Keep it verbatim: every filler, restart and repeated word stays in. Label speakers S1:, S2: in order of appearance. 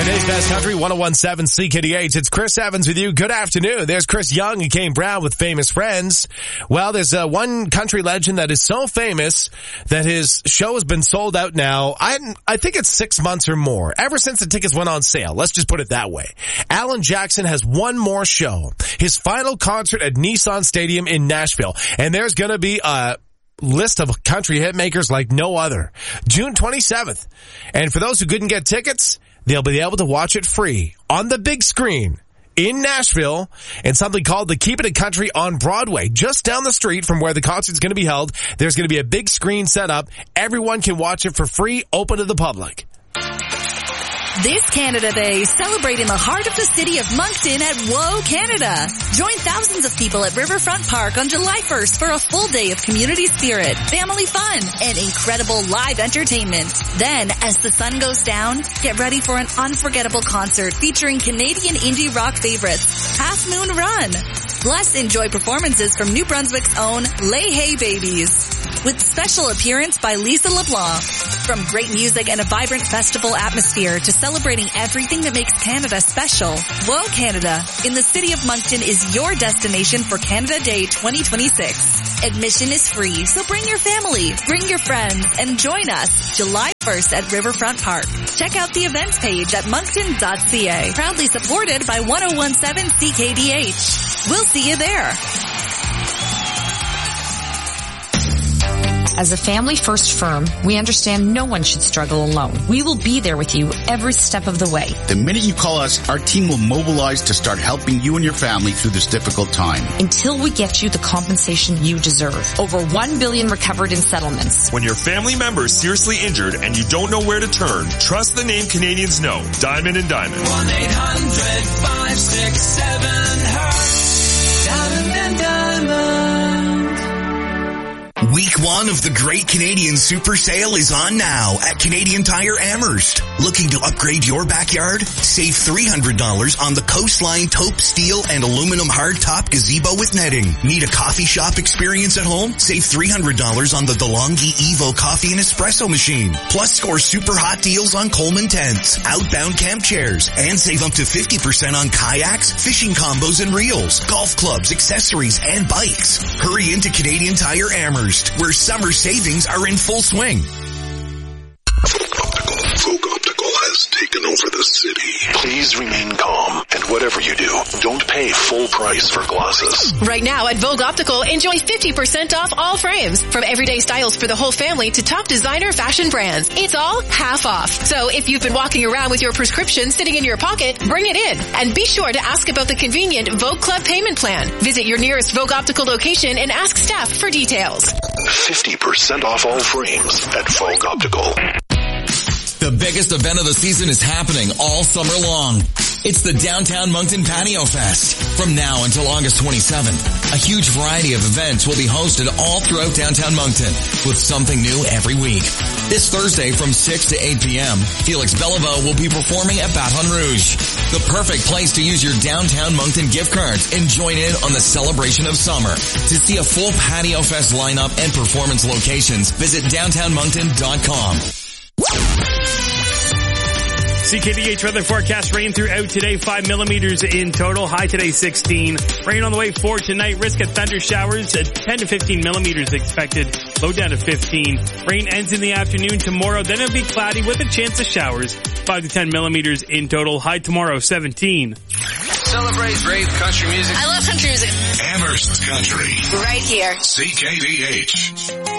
S1: Today's Best Country, one oh one point seven C K D H. It's Chris Evans with you. Good afternoon. There's Chris Young and Kane Brown with Famous Friends. Well, there's uh, one country legend that is so famous that his show has been sold out now. I I think it's six months or more, ever since the tickets went on sale. Let's just put it that way. Alan Jackson has one more show. His final concert at Nissan Stadium in Nashville. And there's going to be a list of country hitmakers like no other. June twenty-seventh. And for those who couldn't get tickets, they'll be able to watch it free on the big screen in Nashville in something called the Keep It a Country on Broadway. Just down the street from where the concert's going to be held, there's going to be a big screen set up. Everyone can watch it for free, open to the public.
S2: This Canada Day, celebrate in the heart of the city of Moncton at Whoa Canada. Join thousands of people at Riverfront Park on July first for a full day of community spirit, family fun, and incredible live entertainment. Then, as the sun goes down, get ready for an unforgettable concert featuring Canadian indie rock favorites, Half Moon Run. Plus, enjoy performances from New Brunswick's own Lay Hey Babies, with special appearance by Lisa LeBlanc. From great music and a vibrant festival atmosphere to celebrating everything that makes Canada special, Whoa Canada in the city of Moncton is your destination for Canada Day twenty twenty-six. Admission is free, so bring your family, bring your friends, and join us July first at Riverfront Park. Check out the events page at moncton dot c a. Proudly supported by one oh one point seven C K D H. We'll see you there.
S3: As a family-first firm, we understand no one should struggle alone. We will be there with you every step of the way.
S4: The minute you call us, our team will mobilize to start helping you and your family through this difficult time.
S3: Until we get you the compensation you deserve. Over one billion dollars recovered in settlements.
S5: When your family member is seriously injured and you don't know where to turn, trust the name Canadians know. Diamond and Diamond.
S6: one eight hundred five six seven hurt. Diamond and Diamond.
S7: Week one of the Great Canadian Super Sale is on now at Canadian Tire Amherst. Looking to upgrade your backyard? Save three hundred dollars on the Coastline Taupe Steel and Aluminum Hardtop Gazebo with netting. Need a coffee shop experience at home? Save three hundred dollars on the DeLonghi Evo coffee and espresso machine. Plus score super hot deals on Coleman tents, outbound camp chairs, and save up to fifty percent on kayaks, fishing combos and reels, golf clubs, accessories, and bikes. Hurry into Canadian Tire Amherst, where summer savings are in full swing.
S8: Folk Optical has taken over the city. Please remain calm, and whatever you do, don't pay full price for glasses.
S9: Right now at Vogue Optical, enjoy fifty percent off all frames. From everyday styles for the whole family to top designer fashion brands. It's all half off. So if you've been walking around with your prescription sitting in your pocket, bring it in. And be sure to ask about the convenient Vogue Club payment plan. Visit your nearest Vogue Optical location and ask staff for details.
S8: fifty percent off all frames at Vogue Optical.
S10: The biggest event of the season is happening all summer long. It's the Downtown Moncton Patio Fest. From now until August twenty-seventh, a huge variety of events will be hosted all throughout downtown Moncton with something new every week. This Thursday from six to eight p.m., Felix Bellevaux will be performing at Baton Rouge. The perfect place to use your downtown Moncton gift cards and join in on the celebration of summer. To see a full Patio Fest lineup and performance locations, visit downtown moncton dot com.
S11: C K D H weather forecast: rain throughout today, five millimeters in total. High today, sixteen. Rain on the way for tonight. Risk of thunder showers at ten to fifteen millimeters expected. Low down to fifteen. Rain ends in the afternoon tomorrow. Then it'll be cloudy with a chance of showers. five to ten millimeters in total. High tomorrow, seventeen.
S12: Celebrate great country music.
S9: I love country music.
S8: Amherst Country.
S9: Right here.
S8: C K D H.